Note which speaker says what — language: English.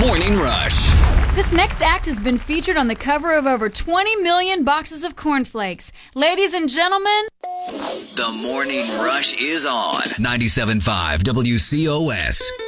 Speaker 1: Morning Rush.
Speaker 2: This next act has been featured on the cover of over 20 million boxes of cornflakes. Ladies and gentlemen,
Speaker 1: The Morning Rush is on 97.5 WCOS.